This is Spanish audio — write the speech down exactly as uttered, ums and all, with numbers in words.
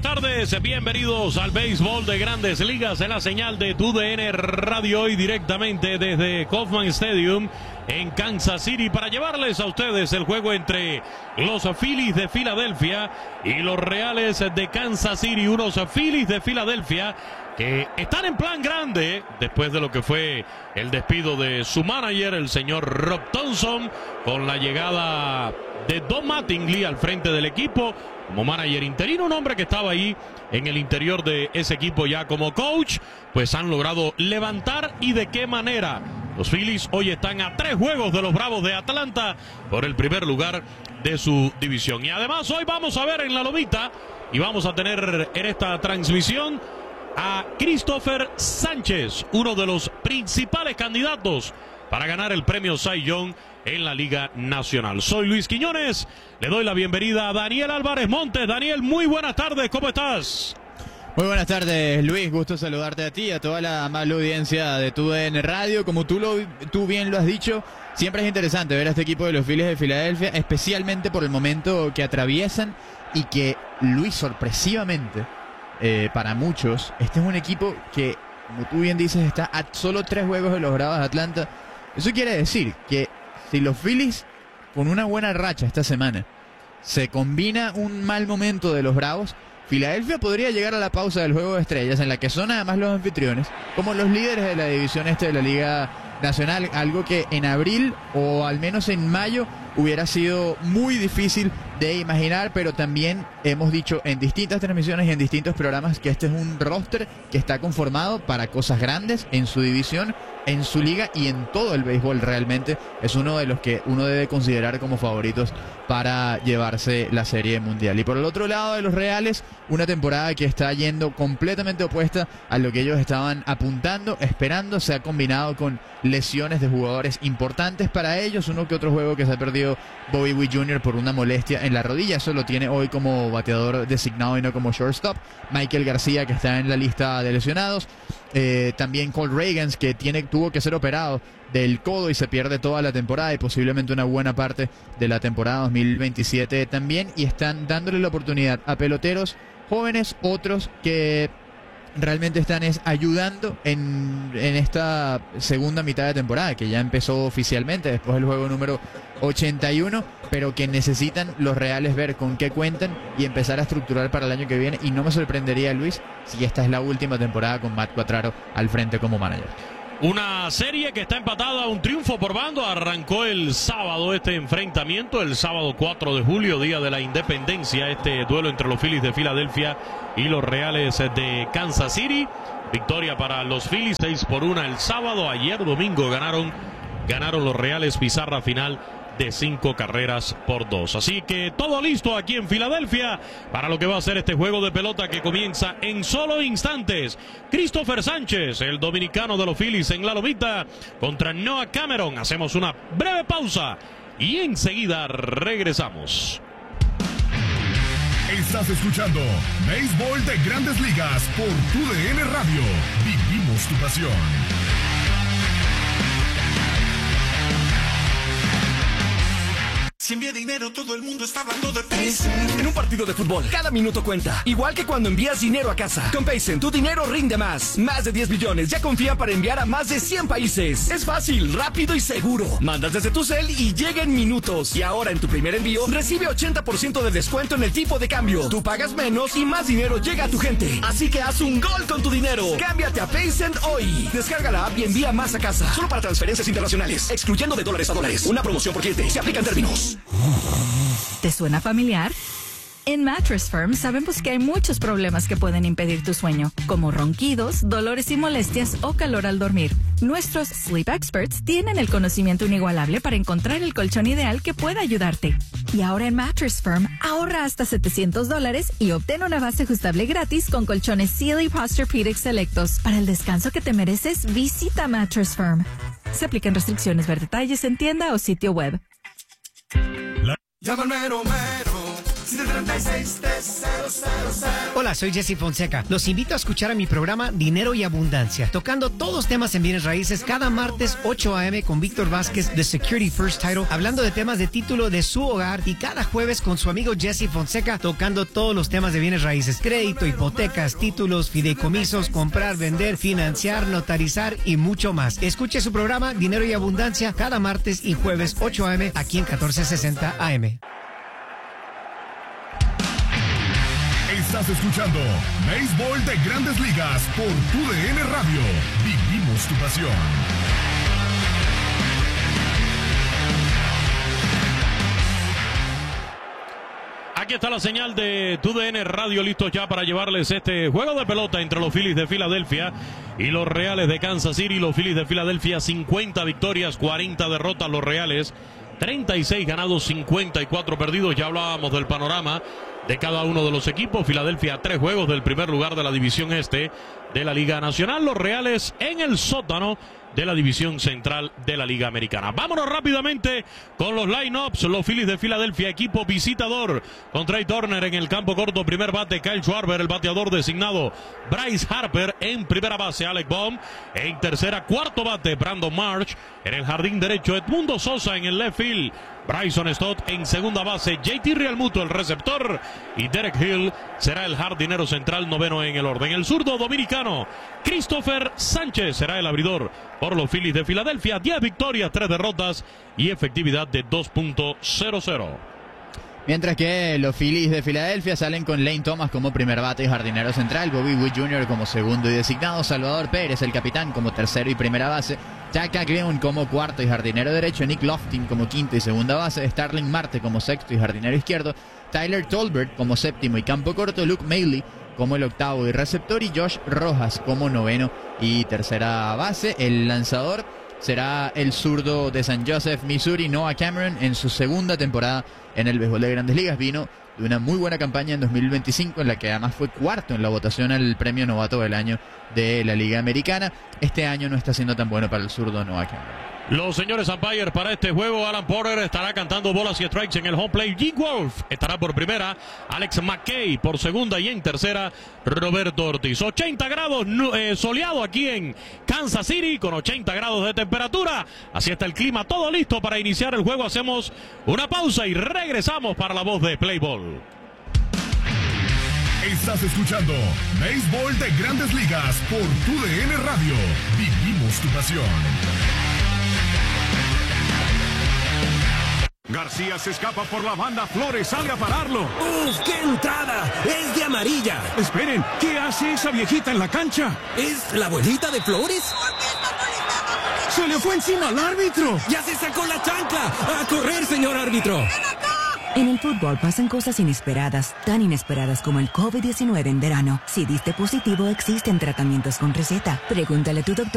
buenas tardes, bienvenidos al béisbol de Grandes Ligas en la señal de T U D N Radio y directamente desde Kauffman Stadium en Kansas City para llevarles a ustedes el juego entre los Phillies de Filadelfia y los Reales de Kansas City, unos Phillies de Filadelfia que están en plan grande después de lo que fue el despido de su manager, el señor Rob Thompson, con la llegada de Don Mattingly al frente del equipo como manager interino, un hombre que estaba ahí en el interior de ese equipo ya como coach. Pues han logrado levantar, y de qué manera. Los Phillies hoy están a tres juegos de los Bravos de Atlanta por el primer lugar de su división. Y además hoy vamos a ver en la lomita y vamos a tener en esta transmisión a Christopher Sánchez, uno de los principales candidatos para ganar el premio Cy Young en la Liga Nacional. Soy Luis Quiñones, le doy la bienvenida a Daniel Álvarez Montes. Daniel, muy buenas tardes, ¿cómo estás? Muy buenas tardes, Luis, gusto saludarte a ti y a toda la amable audiencia de T U D N Radio. Como tú, lo, tú bien lo has dicho, siempre es interesante ver a este equipo de los Phillies de Filadelfia, especialmente por el momento que atraviesan y que, Luis, sorpresivamente, eh, para muchos, este es un equipo que, como tú bien dices, está a solo tres juegos de los Bravos de Atlanta. Eso quiere decir que si los Phillies, con una buena racha esta semana, se combina un mal momento de los Bravos, Filadelfia podría llegar a la pausa del Juego de Estrellas, en la que son además los anfitriones, como los líderes de la división este de la Liga Nacional, algo que en abril o al menos en mayo hubiera sido muy difícil de imaginar, pero también hemos dicho en distintas transmisiones y en distintos programas que este es un roster que está conformado para cosas grandes en su división, en su liga y en todo el béisbol. Realmente es uno de los que uno debe considerar como favoritos para llevarse la Serie Mundial. Y por el otro lado de los Reales, una temporada que está yendo completamente opuesta a lo que ellos estaban apuntando, esperando. Se ha combinado con lesiones de jugadores importantes para ellos, uno que otro juego que se ha perdido Bobby Witt junior por una molestia en la rodilla. Eso lo tiene hoy como bateador designado y no como shortstop. Michael García, que está en la lista de lesionados. Eh, también Cole Ragans, que tiene, tuvo que ser operado del codo y se pierde toda la temporada y posiblemente una buena parte de la temporada dos mil veintisiete también. Y están dándole la oportunidad a peloteros jóvenes, otros que realmente están es ayudando en, en esta segunda mitad de temporada, que ya empezó oficialmente después del juego número ochenta y uno, pero que necesitan los Reales ver con qué cuentan y empezar a estructurar para el año que viene. Y no me sorprendería, Luis, si esta es la última temporada con Matt Quatraro al frente como manager. Una serie que está empatada, un triunfo por bando. Arrancó el sábado este enfrentamiento, el sábado cuatro de julio, día de la independencia, este duelo entre los Phillies de Filadelfia y los Reales de Kansas City. Victoria para los Phillies, seis por uno el sábado. Ayer domingo ganaron, ganaron los Reales, pizarra final de cinco carreras por dos. Así que todo listo aquí en Filadelfia para lo que va a ser este juego de pelota que comienza en solo instantes. Christopher Sánchez, el dominicano de los Phillies, en la lomita contra Noah Cameron. Hacemos una breve pausa y enseguida regresamos. Estás escuchando Béisbol de Grandes Ligas por T U D N Radio. Vivimos tu pasión. Si envía dinero, todo el mundo está hablando de Paycent. En un partido de fútbol, cada minuto cuenta. Igual que cuando envías dinero a casa. Con Paycent, tu dinero rinde más. Más de diez millones ya confían para enviar a más de cien países. Es fácil, rápido y seguro. Mandas desde tu cel y llega en minutos. Y ahora en tu primer envío, recibe ochenta por ciento de descuento en el tipo de cambio. Tú pagas menos y más dinero llega a tu gente. Así que haz un gol con tu dinero. Cámbiate a Paycent hoy. Descarga la app y envía más a casa. Solo para transferencias internacionales. Excluyendo de dólares a dólares. Una promoción por cliente. Se aplican términos. ¿Te suena familiar? En Mattress Firm sabemos que hay muchos problemas que pueden impedir tu sueño, como ronquidos, dolores y molestias o calor al dormir. Nuestros Sleep Experts tienen el conocimiento inigualable para encontrar el colchón ideal que pueda ayudarte. Y ahora en Mattress Firm, ahorra hasta setecientos dólares y obtén una base ajustable gratis con colchones Sealy Posturepedic selectos. Para el descanso que te mereces, visita Mattress Firm. Se aplican restricciones, ver detalles en tienda o sitio web. Llama al mero mero, siete tres seis, tres cero cero cero. Hola, soy Jesse Fonseca. Los invito a escuchar a mi programa Dinero y Abundancia, tocando todos los temas en bienes raíces cada martes ocho a eme con Víctor Vázquez de Security First Title, hablando de temas de título de su hogar, y cada jueves con su amigo Jesse Fonseca tocando todos los temas de bienes raíces: crédito, hipotecas, títulos, fideicomisos, comprar, vender, financiar, notarizar y mucho más. Escuche su programa Dinero y Abundancia cada martes y jueves ocho a eme aquí en catorce sesenta A M. Estás escuchando Béisbol de Grandes Ligas por Tu D N Radio. Vivimos tu pasión. Aquí está la señal de Tu D N Radio, listos ya para llevarles este juego de pelota entre los Phillies de Filadelfia y los Reales de Kansas City. Los Phillies de Filadelfia, cincuenta victorias, cuarenta derrotas. Los Reales, treinta y seis ganados, cincuenta y cuatro perdidos. Ya hablábamos del panorama de cada uno de los equipos. Filadelfia a tres juegos del primer lugar de la división este de la Liga Nacional. Los Reales en el sótano de la división central de la Liga Americana. Vámonos rápidamente con los line-ups. Los Phillies de Filadelfia, equipo visitador, con Trey Turner en el campo corto, primer bate Kyle Schwarber, el bateador designado Bryce Harper en primera base, Alec Bohm en tercera, cuarto bate Brandon Marsh, en el jardín derecho Edmundo Sosa, en el left field Bryson Stott, en segunda base J T Realmuto, el receptor, y Derek Hill será el jardinero central, noveno en el orden. El zurdo dominicano Christopher Sánchez será el abridor por los Phillies de Filadelfia. diez victorias, tres derrotas y efectividad de dos punto cero cero. Mientras que los Phillies de Filadelfia salen con Lane Thomas como primer bate y jardinero central, Bobby Witt junior como segundo y designado, Salvador Pérez, el capitán, como tercero y primera base, Jack Caglione como cuarto y jardinero derecho, Nick Loftin como quinto y segunda base, Starling Marte como sexto y jardinero izquierdo, Tyler Tolbert como séptimo y campo corto, Luke Mailey como el octavo y receptor, y Josh Rojas como noveno y tercera base. El lanzador será el zurdo de San Joseph, Missouri, Noah Cameron, en su segunda temporada en el béisbol de Grandes Ligas. Vino de una muy buena campaña en dos mil veinticinco, en la que además fue cuarto en la votación al premio novato del año de la Liga Americana. Este año no está siendo tan bueno para el zurdo Noah Cameron. Los señores umpires para este juego: Alan Porter estará cantando bolas y strikes en el home plate, Jim Wolf estará por primera, Alex McKay por segunda, y en tercera Roberto Ortiz. ochenta grados eh, soleado aquí en Kansas City, con ochenta grados de temperatura. Así está el clima, todo listo para iniciar el juego. Hacemos una pausa y regresamos para la voz de Play Ball. Estás escuchando Béisbol de Grandes Ligas por Tu D N Radio. Vivimos tu pasión. García se escapa por la banda, Flores sale a pararlo. ¡Uf, qué entrada! ¡Es de amarilla! Esperen, ¿qué hace esa viejita en la cancha? ¿Es la abuelita de Flores? ¡Se le fue encima al árbitro! ¡Ya se sacó la chancla! ¡A correr, señor árbitro! En el fútbol pasan cosas inesperadas, tan inesperadas como el COVID diecinueve en verano. Si diste positivo, existen tratamientos con receta. Pregúntale a tu doctor